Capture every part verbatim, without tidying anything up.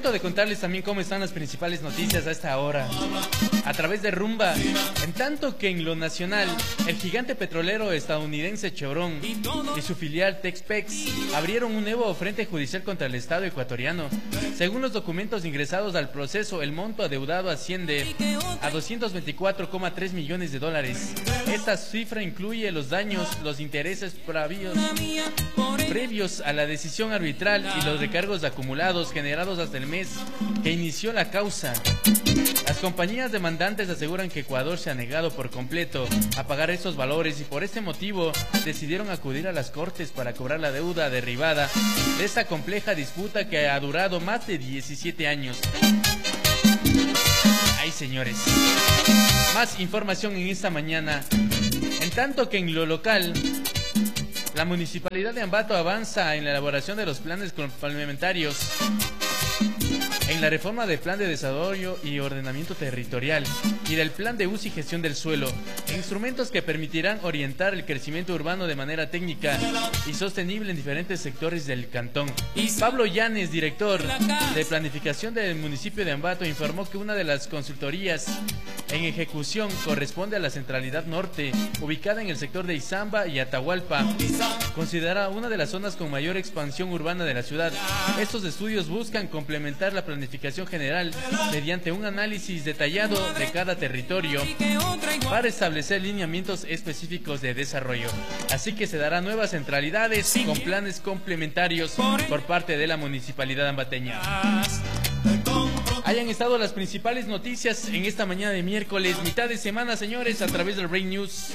momento de contarles también cómo están las principales noticias a esta hora, a través de Rumba. En tanto que en lo nacional, el gigante petrolero estadounidense Chevron y su filial Texpex abrieron un nuevo frente judicial contra el Estado ecuatoriano. Según los documentos ingresados al proceso, el monto adeudado asciende a doscientos veinticuatro coma tres millones de dólares. Esta cifra incluye los daños, los intereses previos, previos a la decisión arbitral y los recargos acumulados generados hasta el mes que inició la causa. Las compañías demandantes aseguran que Ecuador se ha negado por completo a pagar estos valores y por este motivo decidieron acudir a las cortes para cobrar la deuda derivada de esta compleja disputa que ha durado más de diecisiete años. Ay, señores. Más información en esta mañana. En tanto que en lo local, la Municipalidad de Ambato avanza en la elaboración de los planes complementarios en la reforma del Plan de Desarrollo y Ordenamiento Territorial y del Plan de Uso y Gestión del Suelo, instrumentos que permitirán orientar el crecimiento urbano de manera técnica y sostenible en diferentes sectores del cantón. Pablo Llanes, director de Planificación del municipio de Ambato, informó que una de las consultorías en ejecución corresponde a la Centralidad Norte, ubicada en el sector de Izamba y Atahualpa, considerada una de las zonas con mayor expansión urbana de la ciudad. Estos estudios buscan complementar la planificación general mediante un análisis detallado de cada territorio para establecer lineamientos específicos de desarrollo. Así que se darán nuevas centralidades con planes complementarios por parte de la municipalidad ambateña. Hayan estado las principales noticias en esta mañana de miércoles, mitad de semana, señores, a través del Rey News.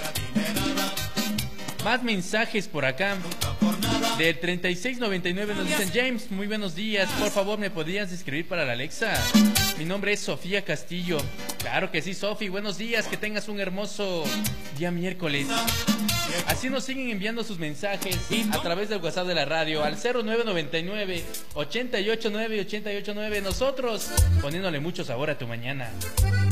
Más mensajes por acá. Del treinta y seis noventa y nueve nos dicen: James, muy buenos días, por favor me podrías escribir para la Alexa. Mi nombre es Sofía Castillo. Claro que sí, Sofi, buenos días, que tengas un hermoso día miércoles. Así nos siguen enviando sus mensajes a través del WhatsApp de la radio al cero nueve noventa y nueve, ochenta y ocho nueve, ochenta y ocho nueve. Nosotros poniéndole mucho sabor a tu mañana.